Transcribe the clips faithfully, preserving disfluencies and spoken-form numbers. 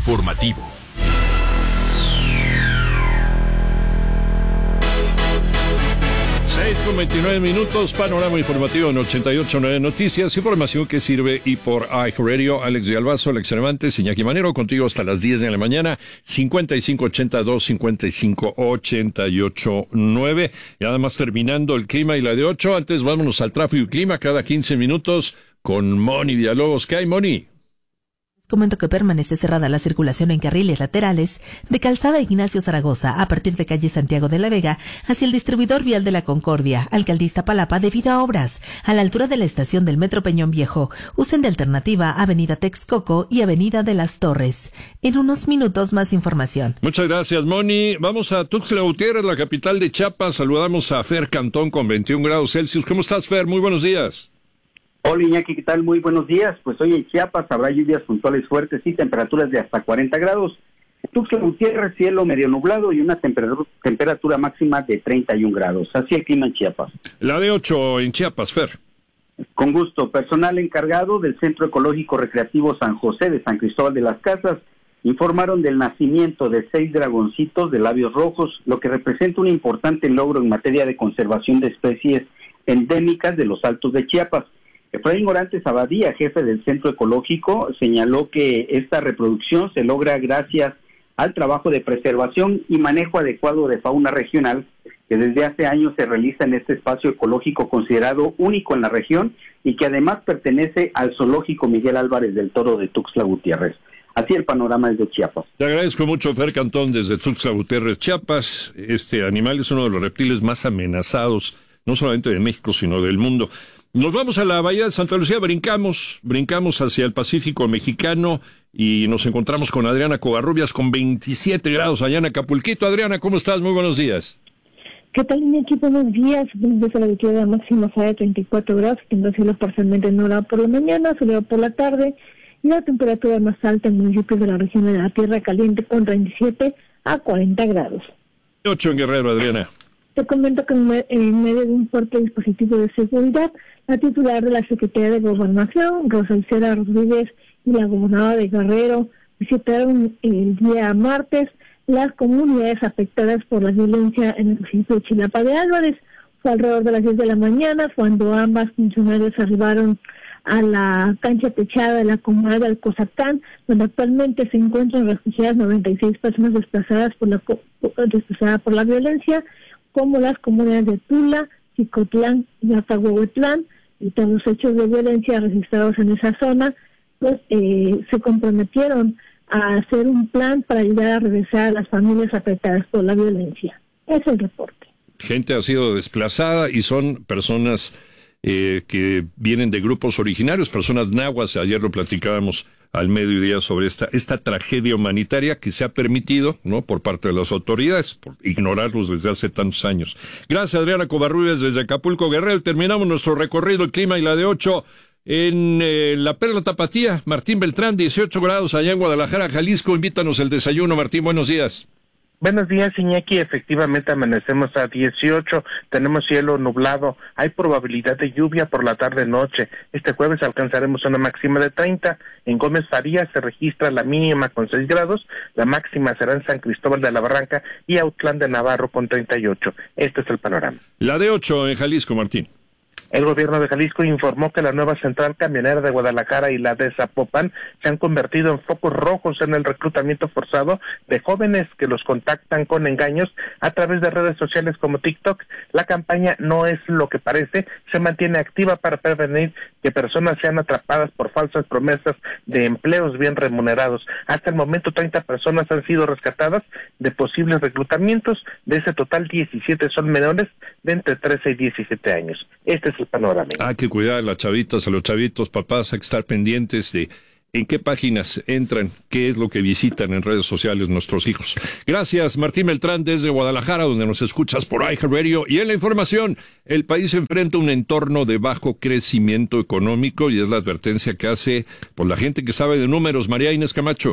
informativo. seis con veintinueve minutos, panorama informativo en ochenta y ocho punto nueve Noticias, información que sirve y por iHeartRadio. Alex de Albazo, Alex Cervantes, Iñaki Manero, contigo hasta las diez de la mañana, cincuenta y cinco ochenta y dos, cincuenta y cinco ochenta y ocho nueve. Y además terminando el clima y la de ocho, antes vámonos al tráfico y clima cada quince minutos con Moni Villalobos. ¿Qué hay, Moni? Comento que permanece cerrada la circulación en carriles laterales de Calzada Ignacio Zaragoza a partir de calle Santiago de la Vega hacia el distribuidor vial de la Concordia, Alcaldía Iztapalapa, debido a obras a la altura de la estación del Metro Peñón Viejo. Usen de alternativa Avenida Texcoco y Avenida de las Torres. En unos minutos más información. Muchas gracias, Moni. Vamos a Tuxtla Gutiérrez, la capital de Chiapas. Saludamos a Fer Cantón con veintiún grados Celsius. ¿Cómo estás, Fer? Muy buenos días. Hola, Iñaki, ¿qué tal? Muy buenos días. Pues hoy en Chiapas habrá lluvias puntuales fuertes y temperaturas de hasta cuarenta grados. En Tuxtla Gutiérrez, cielo medio nublado y una temperatura, temperatura máxima de treinta y un grados. Así el clima en Chiapas. La de ocho en Chiapas, Fer. Con gusto. Personal encargado del Centro Ecológico Recreativo San José de San Cristóbal de las Casas informaron del nacimiento de seis dragoncitos de labios rojos, lo que representa un importante logro en materia de conservación de especies endémicas de los Altos de Chiapas. Efraín Orantes Abadía, jefe del Centro Ecológico, señaló que esta reproducción se logra gracias al trabajo de preservación y manejo adecuado de fauna regional que desde hace años se realiza en este espacio ecológico considerado único en la región y que además pertenece al Zoológico Miguel Álvarez del Toro de Tuxtla Gutiérrez. Así el panorama es de Chiapas. Te agradezco mucho, Fer Cantón, desde Tuxtla Gutiérrez, Chiapas. Este animal es uno de los reptiles más amenazados, no solamente de México, sino del mundo. Nos vamos a la Bahía de Santa Lucía, brincamos, brincamos hacia el Pacífico mexicano y nos encontramos con Adriana Covarrubias con veintisiete grados allá en Acapulquito. Adriana, ¿cómo estás? Muy buenos días. ¿Qué tal, Iñaki? Buenos días. Desde la victoria máxima será de treinta y cuatro grados, tendrá cielo parcialmente nublado por la mañana, soleado por la tarde, y la temperatura más alta en municipios de la región de la Tierra Caliente con treinta y siete a cuarenta grados. ocho en Guerrero, Adriana. Te comento que en medio de un fuerte dispositivo de seguridad, la titular de la Secretaría de Gobernación, Rosa Isela Rodríguez, y la gobernadora de Guerrero visitaron el día martes las comunidades afectadas por la violencia en el municipio de Chilapa de Álvarez. Fue alrededor de las diez de la mañana cuando ambas funcionarios arribaron a la cancha techada de la comunidad de Alcozatán, donde actualmente se encuentran refugiadas noventa y seis personas desplazadas por la desplazadas por la violencia, como las comunidades de Tula, Chicotlán y Azahuehuetlán, y todos los hechos de violencia registrados en esa zona, pues eh, se comprometieron a hacer un plan para ayudar a regresar a las familias afectadas por la violencia. Es el reporte. Gente ha sido desplazada y son personas eh, que vienen de grupos originarios, personas nahuas. Ayer lo platicábamos al mediodía sobre esta esta tragedia humanitaria que se ha permitido, ¿no?, por parte de las autoridades, por ignorarlos desde hace tantos años. Gracias, Adriana Covarrubias, desde Acapulco, Guerrero. Terminamos nuestro recorrido, el clima y la de ocho en eh, la Perla Tapatía. Martín Beltrán, dieciocho grados allá en Guadalajara, Jalisco. Invítanos el desayuno, Martín, buenos días. Buenos días, Iñaki. Efectivamente amanecemos a dieciocho, tenemos cielo nublado, hay probabilidad de lluvia por la tarde-noche. Este jueves alcanzaremos una máxima de treinta. En Gómez Farías se registra la mínima con seis grados, la máxima será en San Cristóbal de la Barranca y Autlán de Navarro con treinta y ocho. Este es el panorama. La de ocho en Jalisco, Martín. El gobierno de Jalisco informó que la nueva central camionera de Guadalajara y la de Zapopan se han convertido en focos rojos en el reclutamiento forzado de jóvenes que los contactan con engaños a través de redes sociales como TikTok. La campaña No es lo que parece se mantiene activa para prevenir que personas sean atrapadas por falsas promesas de empleos bien remunerados. Hasta el momento treinta personas han sido rescatadas de posibles reclutamientos. De ese total, diecisiete son menores de entre trece y diecisiete años. Este es el panorama. Hay que cuidar a las chavitas, a los chavitos, papás, hay que estar pendientes de en qué páginas entran, qué es lo que visitan en redes sociales nuestros hijos. Gracias, Martín Beltrán, desde Guadalajara, donde nos escuchas por iHeartRadio. Y en la información, el país enfrenta un entorno de bajo crecimiento económico y es la advertencia que hace por la gente que sabe de números. María Inés Camacho.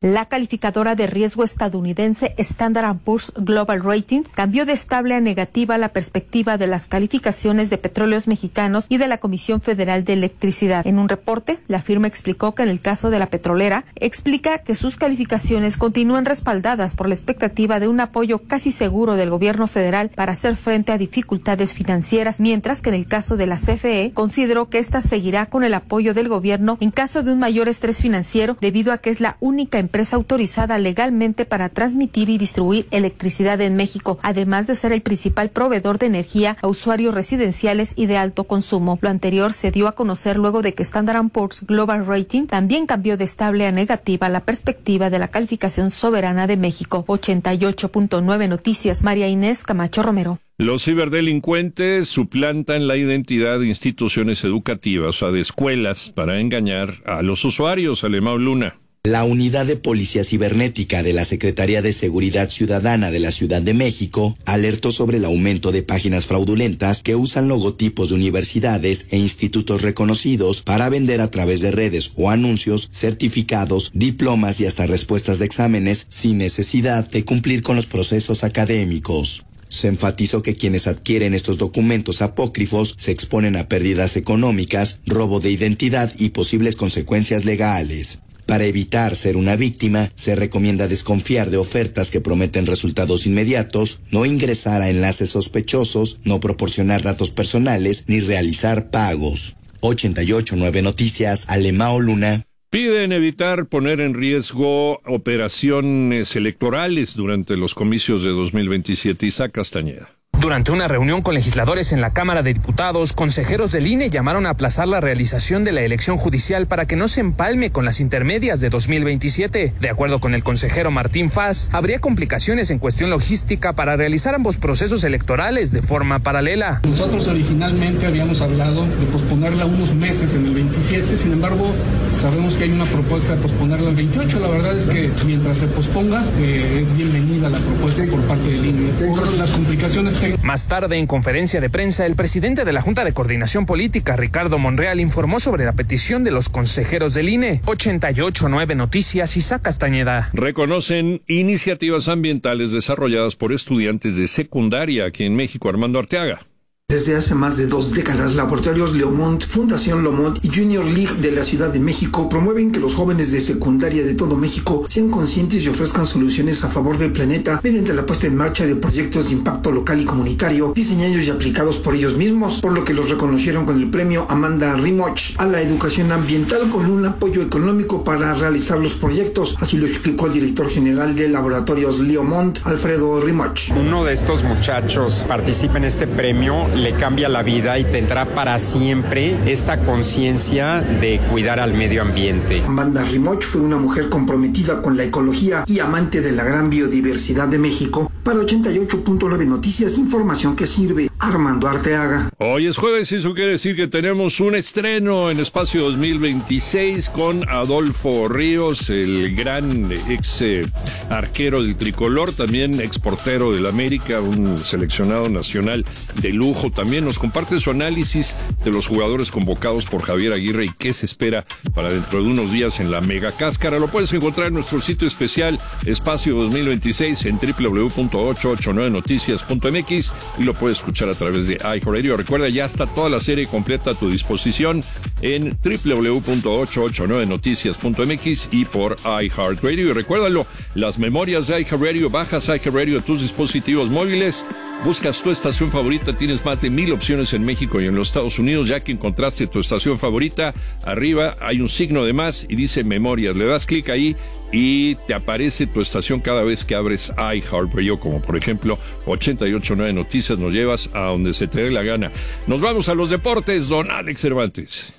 La calificadora de riesgo estadounidense Standard and Poor's Global Ratings cambió de estable a negativa la perspectiva de las calificaciones de Petróleos Mexicanos y de la Comisión Federal de Electricidad. En un reporte, la firma explicó que en el caso de la petrolera, explica que sus calificaciones continúan respaldadas por la expectativa de un apoyo casi seguro del gobierno federal para hacer frente a dificultades financieras, mientras que en el caso de la C F E, consideró que ésta seguirá con el apoyo del gobierno en caso de un mayor estrés financiero, debido a que es la única empresa empresa autorizada legalmente para transmitir y distribuir electricidad en México, además de ser el principal proveedor de energía a usuarios residenciales y de alto consumo. Lo anterior se dio a conocer luego de que Standard and Poor's Global Rating también cambió de estable a negativa la perspectiva de la calificación soberana de México. ochenta y ocho punto nueve Noticias, María Inés Camacho Romero. Los ciberdelincuentes suplantan la identidad de instituciones educativas, o sea, de escuelas, para engañar a los usuarios. Alemão Luna. La Unidad de Policía Cibernética de la Secretaría de Seguridad Ciudadana de la Ciudad de México alertó sobre el aumento de páginas fraudulentas que usan logotipos de universidades e institutos reconocidos para vender a través de redes o anuncios, certificados, diplomas y hasta respuestas de exámenes sin necesidad de cumplir con los procesos académicos. Se enfatizó que quienes adquieren estos documentos apócrifos se exponen a pérdidas económicas, robo de identidad y posibles consecuencias legales. Para evitar ser una víctima, se recomienda desconfiar de ofertas que prometen resultados inmediatos, no ingresar a enlaces sospechosos, no proporcionar datos personales ni realizar pagos. ochenta y ocho punto nueve Noticias, Alemão Luna. Piden evitar poner en riesgo operaciones electorales durante los comicios de dos mil veintisiete. Isaac Castañeda. Durante una reunión con legisladores en la Cámara de Diputados, consejeros del I N E llamaron a aplazar la realización de la elección judicial para que no se empalme con las intermedias de dos mil veintisiete. De acuerdo con el consejero Martín Faz, habría complicaciones en cuestión logística para realizar ambos procesos electorales de forma paralela. Nosotros originalmente habíamos hablado de posponerla unos meses en el veintisiete, sin embargo, sabemos que hay una propuesta de posponerla en veintiocho. La verdad es que mientras se posponga, eh, es bienvenida la propuesta por parte del I N E. Por las complicaciones técnicas. Más tarde, en conferencia de prensa, el presidente de la Junta de Coordinación Política, Ricardo Monreal, informó sobre la petición de los consejeros del I N E. ochenta y ocho punto nueve Noticias, Isaac Castañeda. Reconocen iniciativas ambientales desarrolladas por estudiantes de secundaria aquí en México. Armando Arteaga. Desde hace más de dos décadas, Laboratorios Leomont, Fundación Lomont y Junior League de la Ciudad de México promueven que los jóvenes de secundaria de todo México sean conscientes y ofrezcan soluciones a favor del planeta mediante la puesta en marcha de proyectos de impacto local y comunitario, diseñados y aplicados por ellos mismos, por lo que los reconocieron con el premio Amanda Rimoch a la educación ambiental con un apoyo económico para realizar los proyectos. Así lo explicó el director general de Laboratorios Leomont, Alfredo Rimoch. Uno de estos muchachos participa en este premio, le cambia la vida y tendrá para siempre esta conciencia de cuidar al medio ambiente. Amanda Rimoch fue una mujer comprometida con la ecología y amante de la gran biodiversidad de México. Para ochenta y ocho punto nueve Noticias, información que sirve. Armando Arteaga. Hoy es jueves y eso quiere decir que tenemos un estreno en Espacio dos mil veintiséis con Adolfo Ríos, el gran ex eh, arquero del tricolor, también ex portero del América, un seleccionado nacional de lujo. También nos comparte su análisis de los jugadores convocados por Javier Aguirre y qué se espera para dentro de unos días en la Mega Cáscara. Lo puedes encontrar en nuestro sitio especial Espacio dos mil veintiséis en doble u doble u doble u punto ochocientos ochenta y nueve noticias punto m x y lo puedes escuchar a través de iHeartRadio. Recuerda, ya está toda la serie completa a tu disposición en doble u doble u doble u punto ochocientos ochenta y nueve noticias punto m x y por iHeartRadio. Y recuérdalo, las memorias de iHeartRadio, bajas iHeartRadio a tus dispositivos móviles, buscas tu estación favorita, tienes más de mil opciones en México y en los Estados Unidos. Ya que encontraste tu estación favorita, arriba hay un signo de más y dice memorias. Le das clic ahí y te aparece tu estación cada vez que abres iHeartRadio, como por ejemplo ochenta y ocho punto nueve Noticias. Nos llevas a donde se te dé la gana. Nos vamos a los deportes, don Alex Cervantes.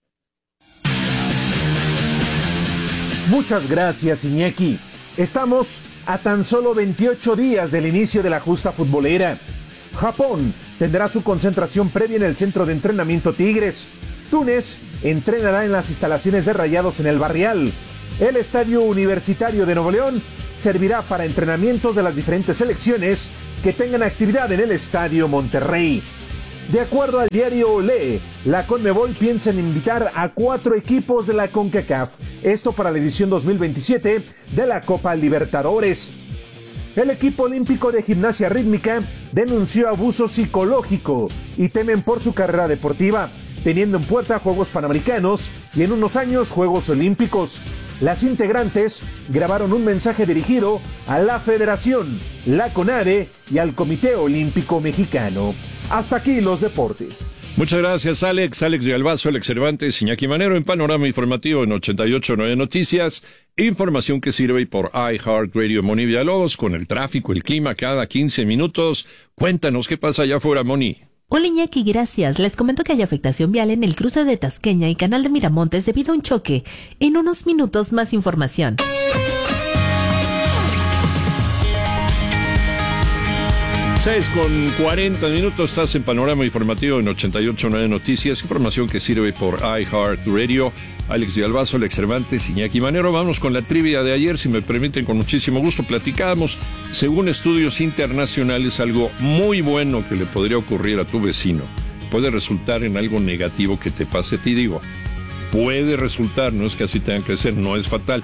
Muchas gracias, Iñaki. Estamos a tan solo veintiocho días del inicio de la justa futbolera. Japón tendrá su concentración previa en el centro de entrenamiento Tigres. Túnez entrenará en las instalaciones de Rayados en el Barrial. El Estadio Universitario de Nuevo León servirá para entrenamientos de las diferentes selecciones que tengan actividad en el Estadio Monterrey. De acuerdo al diario Olé, la Conmebol piensa en invitar a cuatro equipos de la CONCACAF, esto para la edición dos mil veintisiete de la Copa Libertadores. El equipo olímpico de gimnasia rítmica denunció abuso psicológico y temen por su carrera deportiva, teniendo en puerta Juegos Panamericanos y en unos años Juegos Olímpicos. Las integrantes grabaron un mensaje dirigido a la Federación, la CONADE y al Comité Olímpico Mexicano. Hasta aquí los deportes. Muchas gracias, Alex. Alex de Albazo, Alex Cervantes, Iñaki Manero en Panorama Informativo en ochenta y ocho punto nueve Noticias. Información que sirve por iHeartRadio. Moni Villalobos, con el tráfico, el clima cada quince minutos. Cuéntanos qué pasa allá afuera, Moni. Hola Iñaki, gracias. Les comento que hay afectación vial en el cruce de Tasqueña y Canal de Miramontes debido a un choque. En unos minutos más información. seis con cuarenta minutos, estás en Panorama Informativo en ochenta y ocho punto nueve Noticias, información que sirve por iHeartRadio. Alex de Albazo, Alex Cervantes, Iñaki Manero. Vamos con la trivia de ayer, si me permiten, con muchísimo gusto. Platicábamos, según estudios internacionales, algo muy bueno que le podría ocurrir a tu vecino. Puede resultar en algo negativo que te pase a ti, digo. Puede resultar, no es que así tenga que ser, no es fatal.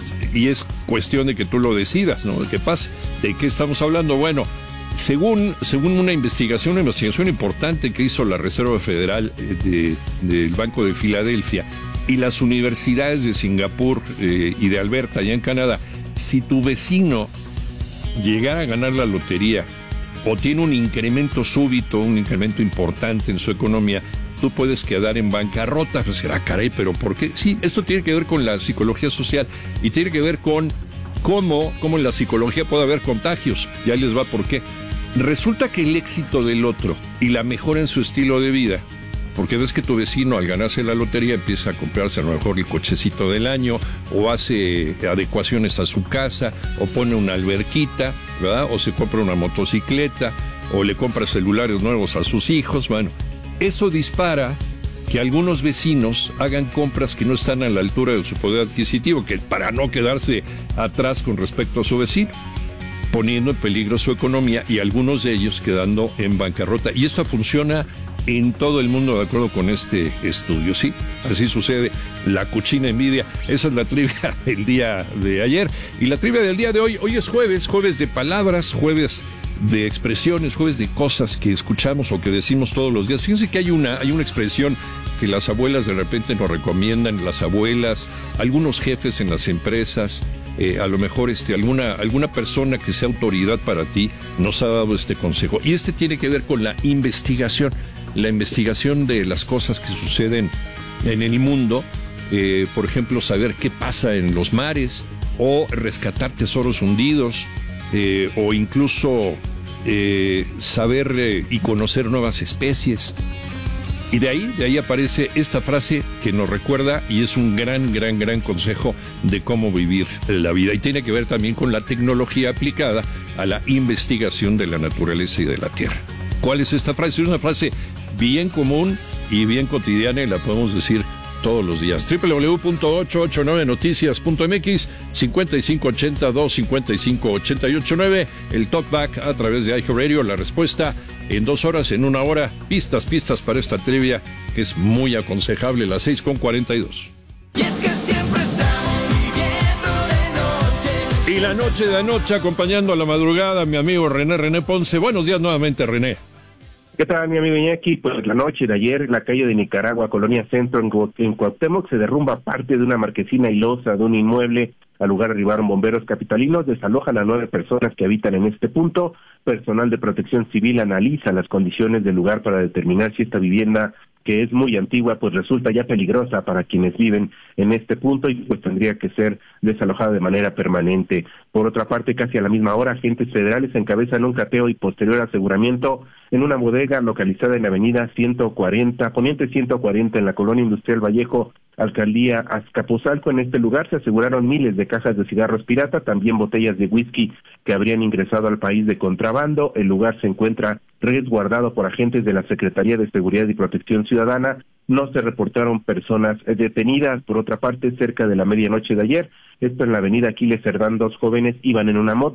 Y es cuestión de que tú lo decidas, ¿no? De qué pase. ¿De qué estamos hablando? Bueno, Según, según una investigación, una investigación importante que hizo la Reserva Federal de, del Banco de Filadelfia y las universidades de Singapur eh, y de Alberta, allá en Canadá, si tu vecino llegara a ganar la lotería o tiene un incremento súbito, un incremento importante en su economía, tú puedes quedar en bancarrota. Pues será, caray, pero ¿por qué? Sí, esto tiene que ver con la psicología social y tiene que ver con cómo, cómo en la psicología puede haber contagios. Ya les va por qué. Resulta que el éxito del otro y la mejora en su estilo de vida, porque ves que tu vecino al ganarse la lotería empieza a comprarse a lo mejor el cochecito del año, o hace adecuaciones a su casa, o pone una alberquita, ¿verdad? O se compra una motocicleta, o le compra celulares nuevos a sus hijos. Bueno, eso dispara que algunos vecinos hagan compras que no están a la altura de su poder adquisitivo, que para no quedarse atrás con respecto a su vecino, poniendo en peligro su economía y algunos de ellos quedando en bancarrota. Y esto funciona en todo el mundo de acuerdo con este estudio. Sí, así sucede. La cochina envidia. Esa es la trivia del día de ayer. Y la trivia del día de hoy, hoy es jueves, jueves de palabras, jueves de expresiones, jueves de cosas que escuchamos o que decimos todos los días. Fíjense que hay una, hay una expresión que las abuelas de repente nos recomiendan, las abuelas, algunos jefes en las empresas, eh, a lo mejor este, alguna, alguna persona que sea autoridad para ti nos ha dado este consejo. Y este tiene que ver con la investigación, la investigación de las cosas que suceden en el mundo, eh, por ejemplo, saber qué pasa en los mares, o rescatar tesoros hundidos, eh, o incluso eh, saber eh, y conocer nuevas especies. Y de ahí, de ahí aparece esta frase que nos recuerda y es un gran, gran, gran consejo de cómo vivir la vida. Y tiene que ver también con la tecnología aplicada a la investigación de la naturaleza y de la tierra. ¿Cuál es esta frase? Es una frase bien común y bien cotidiana y la podemos decir todos los días. doble u doble u doble u punto ochocientos ochenta y nueve noticias punto m x, cincuenta y cinco ochenta, doscientos cincuenta y cinco ochenta y ocho nueve, el talkback a través de iHeartRadio, la respuesta en dos horas, en una hora, pistas, pistas para esta trivia que es muy aconsejable, las seis con cuarenta y dos. Y es que siempre estamos viviendo de noche. Y la noche de anoche acompañando a la madrugada, mi amigo René, René Ponce. Buenos días nuevamente, René. ¿Qué tal, mi amigo Iñaki? Pues la noche de ayer, en la calle de Nicaragua, Colonia Centro, en, en Cuauhtémoc, se derrumba parte de una marquesina y losa de un inmueble. Al lugar arribaron bomberos capitalinos, desalojan a nueve personas que habitan en este punto. Personal de protección civil analiza las condiciones del lugar para determinar si esta vivienda, que es muy antigua, pues resulta ya peligrosa para quienes viven en este punto y pues tendría que ser desalojada de manera permanente. Por otra parte, casi a la misma hora, agentes federales encabezan un cateo y posterior aseguramiento en una bodega localizada en avenida ciento cuarenta, poniente ciento cuarenta, en la colonia industrial Vallejo, alcaldía Azcapotzalco. En este lugar se aseguraron miles de cajas de cigarros pirata, también botellas de whisky que habrían ingresado al país de contrabando. El lugar se encuentra resguardado por agentes de la Secretaría de Seguridad y Protección Ciudadana. No se reportaron personas detenidas. Por otra parte, cerca de la medianoche de ayer, esto en la avenida Aquiles Cerdán, dos jóvenes iban en una moto,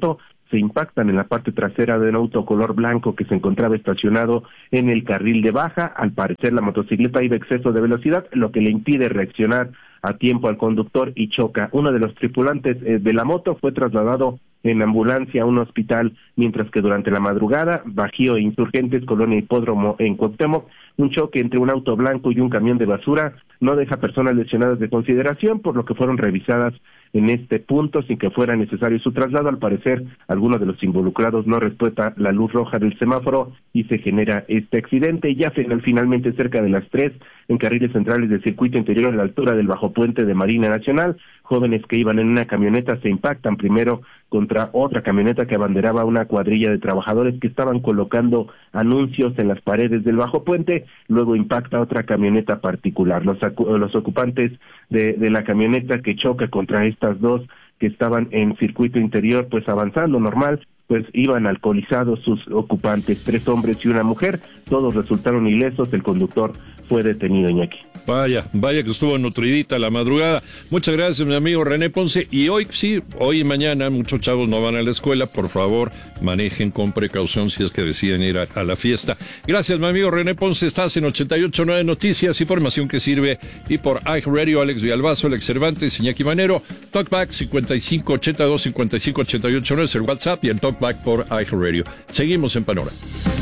se impactan en la parte trasera de un auto color blanco que se encontraba estacionado en el carril de baja. Al parecer la motocicleta iba a exceso de velocidad, lo que le impide reaccionar a tiempo al conductor y choca. Uno de los tripulantes eh, de la moto fue trasladado en ambulancia a un hospital, mientras que durante la madrugada, Bajío e Insurgentes, Colonia Hipódromo en Cuauhtémoc, un choque entre un auto blanco y un camión de basura no deja personas lesionadas de consideración, por lo que fueron revisadas en este punto sin que fuera necesario su traslado. Al parecer, alguno de los involucrados no respeta la luz roja del semáforo y se genera este accidente. Ya final, finalmente cerca de las tres, en carriles centrales del circuito interior a la altura del bajo puente de Marina Nacional, jóvenes que iban en una camioneta se impactan primero contra otra camioneta que abanderaba una cuadrilla de trabajadores que estaban colocando anuncios en las paredes del bajo puente, luego impacta otra camioneta particular. Los, los ocupantes de, de la camioneta que choca contra estas dos que estaban en circuito interior, pues avanzando normal, pues iban alcoholizados sus ocupantes, tres hombres y una mujer, todos resultaron ilesos, el conductor fue detenido, Iñaki. Vaya, vaya que estuvo nutridita la madrugada. Muchas gracias, mi amigo René Ponce. Y hoy, sí, hoy y mañana, muchos chavos no van a la escuela. Por favor, manejen con precaución si es que deciden ir a, a la fiesta. Gracias, mi amigo René Ponce. Estás en ochenta y ocho punto nueve Noticias, información que sirve. Y por iHeartRadio, Alex Villalbazo, Alex Cervantes, Iñaki Manero. Talkback cincuenta y cinco ochenta y dos cincuenta y cinco ochenta y ocho nueve es el WhatsApp y el Talkback por iHeartRadio. Seguimos en Panorama.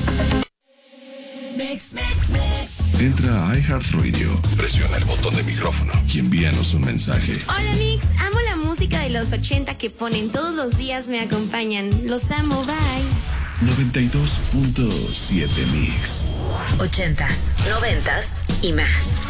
Mix, mix, mix. Entra a iHeartRadio, presiona el botón de micrófono y envíanos un mensaje. Hola Mix, amo la música de los ochenta que ponen todos los días, me acompañan. Los amo, bye. noventa y dos punto siete Mix. Ochentas, noventas y más.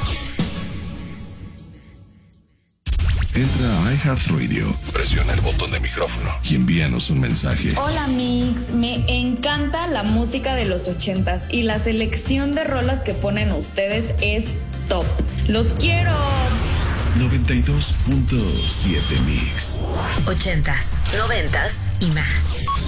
Entra a iHeartRadio, presiona el botón de micrófono y envíanos un mensaje. Hola Mix, me encanta la música de los ochentas y la selección de rolas que ponen ustedes es top. ¡Los quiero! noventa y dos punto siete Mix. Ochentas, noventas y más.